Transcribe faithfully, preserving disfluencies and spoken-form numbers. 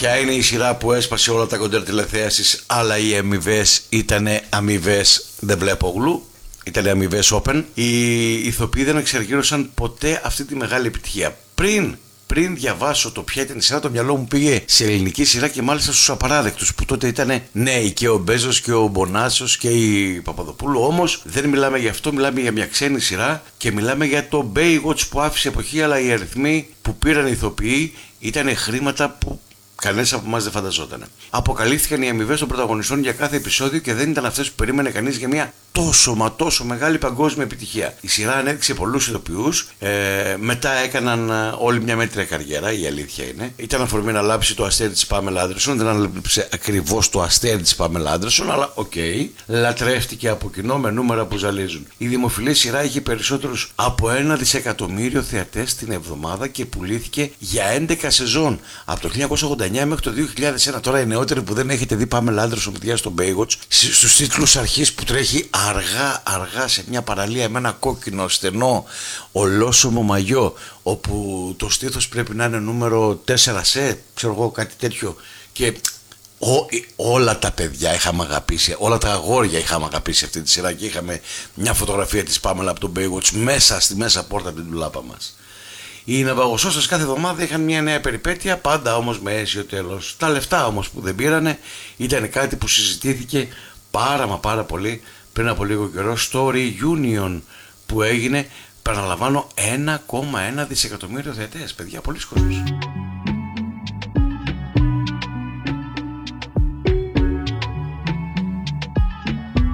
Ποια είναι η σειρά που έσπασε όλα τα κοντέρ τηλεθέασης, αλλά οι αμοιβές ήτανε αμοιβές δεν βλέπω γλου, ήτανε αμοιβές open. Οι ηθοποιοί δεν εξεργύρωσαν ποτέ αυτή τη μεγάλη επιτυχία. Πριν Πριν διαβάσω το ποια ήταν η σειρά, το μυαλό μου πήγε σε ελληνική σειρά και μάλιστα στους απαράδεκτους που τότε ήταν νέοι, και ο Μπέζος και ο Μπονάσος και η Παπαδοπούλου. Όμως δεν μιλάμε για αυτό, μιλάμε για μια ξένη σειρά και μιλάμε για το Baywatch που άφησε εποχή, αλλά οι αριθμοί που πήραν οι ηθοποιοί ήταν χρήματα που κανένας από εμάς δεν φανταζόταν. Αποκαλύφθηκαν οι αμοιβές των πρωταγωνιστών για κάθε επεισόδιο και δεν ήταν αυτές που περίμενε κανείς για μια τόσο μα τόσο μεγάλη παγκόσμια επιτυχία. Η σειρά ανέδειξε πολλούς ηθοποιούς, ε, μετά έκαναν όλη μια μέτρια καριέρα, η αλήθεια είναι. Ήταν αφορμή να λάψει το αστέρι της Πάμελα Άντερσον, δεν ανέλειψε ακριβώς το αστέρι της Πάμελα Άντερσον, αλλά οκ, okay, λατρεύτηκε από κοινό με νούμερα που ζαλίζουν. Η δημοφιλή σειρά είχε περισσότερους από ένα δισεκατομμύριο θεατές την εβδομάδα και πουλήθηκε για έντεκα σεζόν από το χίλια εννιακόσια ογδόντα εννιά μέχρι το δύο χιλιάδες ένα. Τώρα οι νεότεροι που δεν έχετε δει Πάμελα Άντερσον, παιδιά, στο Baywatch, στους τίτλους αρχής που τρέχει αργά αργά σε μια παραλία με ένα κόκκινο στενό ολόσωμο μαγιό, όπου το στήθος πρέπει να είναι νούμερο τέσσερα σε, ξέρω εγώ, κάτι τέτοιο, και Ό, όλα τα παιδιά είχαμε αγαπήσει, όλα τα αγόρια είχαμε αγαπήσει αυτή τη σειρά και είχαμε μια φωτογραφία της Πάμελα από τον Baywatch μέσα στη μέσα πόρτα από την τουλάπα μας. Οι ναυαγοσώστες κάθε εβδομάδα είχαν μια νέα περιπέτεια, πάντα όμως με αίσιο τέλος. Τα λεφτά όμως που δεν πήρανε ήταν κάτι που συζητήθηκε πάρα μα πάρα πολύ πριν από λίγο καιρό στο reunion που έγινε, παραλαμβάνω, ένα κόμμα ένα δισεκατομμύριο θεατές, παιδιά, πολλοί κόσμος.